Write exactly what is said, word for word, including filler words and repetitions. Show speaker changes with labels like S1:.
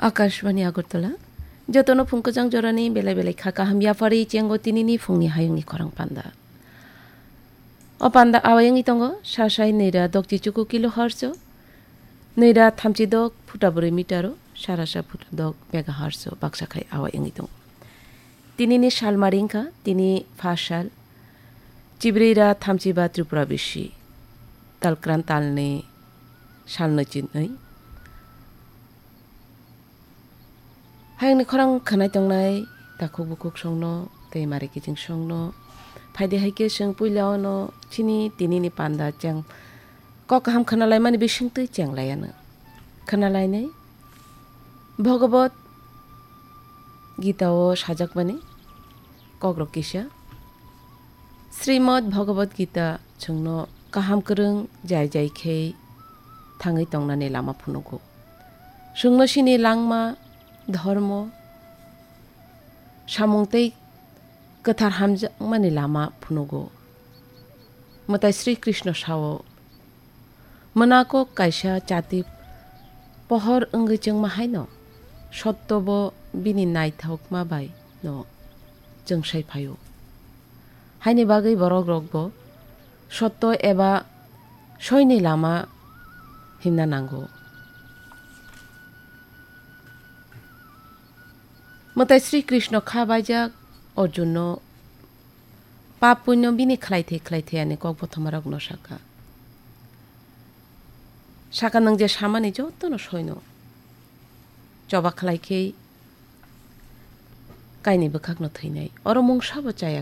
S1: आकाशवाणी आगरतला जतनो फुंकजों जरानि बेलाय बेलाय खाका हामयाफारि चेंगो तिनिनि फुंनि हायुंनि खरं पान्दा अ पान्दा आवायंनि तंगो सासाय नैरा दक्ति चुकु किलो हर्स नैरा थामचि दक फुटा ब्रै मिटारो सारासा फुटा दक मेगा हर्स बाक्साखाय आवायंनि दं तिनिनि सालमारिंखा तिनि फासाल चिब्रिरा थामचिबा त्रिपुरा बिसि तालक्रान तालनि सालनो चिन्नै हायंनि खरं खानाय तंनाय दाखौ बुकुक संनो दैमारि किजिं संनो फायदे हायके जों पुइलावनो चिनि तिनिनि पान्दा जों कक हाम खानालाय माने बिसिंतै चेंलायानो खानालायनै भगवत गीताओ साजक माने कग्र किसा श्रीमद भगवत गीता जोंनो काहाम करं जाय जायखे थाङै तंनानै लामा फुनुगो जोंनो सिनि लांमा धर्म सामुंतै गोथार हामजां माने लामा फुनुगो मताय श्री कृष्ण सावो मनाको कायसा चाति पहर अंगैजों माहायनो सत्तबो बिनि नायथावक माबाय न जों सायफायो हायनि बागै बरग रगबो सत्त एबा सयनि लामा हिमना नांगौ मताय श्री कृष्ण खाबायजाक अर्जुन पाप पुण्य बिनि खलायथे खलायथेयाने कक बथमारक न साका साका नों जे सामानि जत्तनो सयनो जबा खलायखे कायनि बोखागनो थैनाय अर मुंसाबो जाया